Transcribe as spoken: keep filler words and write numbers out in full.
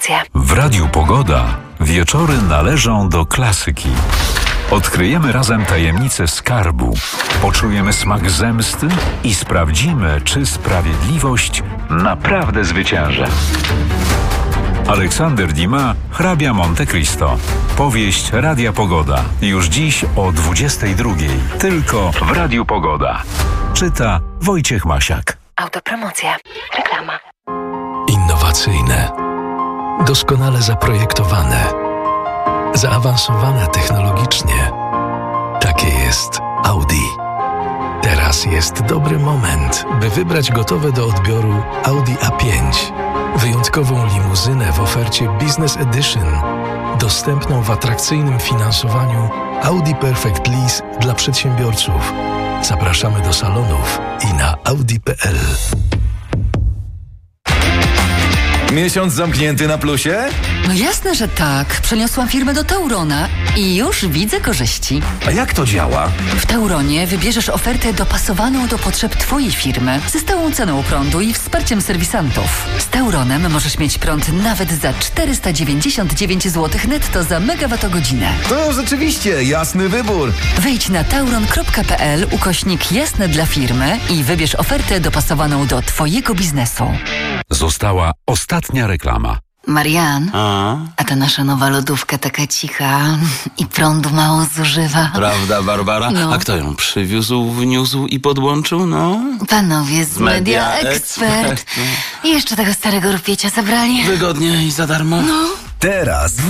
Autopromocje. W Radiu Pogoda wieczory należą do klasyki. Odkryjemy razem tajemnicę skarbu, poczujemy smak zemsty i sprawdzimy, czy sprawiedliwość naprawdę zwycięży. Aleksander Dumas, Hrabia Monte Cristo. Powieść Radia Pogoda. Już dziś o dwudziestej drugiej. Tylko w Radiu Pogoda. Czyta Wojciech Masiak. Autopromocje. Reklama. Innowacyjne, doskonale zaprojektowane, zaawansowane technologicznie. Takie jest Audi. Teraz jest dobry moment, by wybrać gotowe do odbioru Audi A pięć. Wyjątkową limuzynę w ofercie Business Edition, dostępną w atrakcyjnym finansowaniu Audi Perfect Lease dla przedsiębiorców. Zapraszamy do salonów i na audi kropka p l. Miesiąc zamknięty na plusie? No jasne, że tak. Przeniosłam firmę do Taurona i już widzę korzyści. A jak to działa? W Tauronie wybierzesz ofertę dopasowaną do potrzeb Twojej firmy, ze stałą ceną prądu i wsparciem serwisantów. Z Tauronem możesz mieć prąd nawet za czterysta dziewięćdziesiąt dziewięć złotych netto za megawattogodzinę. To rzeczywiście jasny wybór. Wejdź na tauron kropka p l ukośnik jasne dla firmy i wybierz ofertę dopasowaną do Twojego biznesu. Została ostatnia reklama. Marian, A? a ta nasza nowa lodówka taka cicha i prądu mało zużywa. Prawda, Barbara? No. A kto ją przywiózł, wniósł i podłączył, no? Panowie z Media Media Expert. Expert, I jeszcze tego starego rupiecia zabrali. Wygodnie i za darmo. Teraz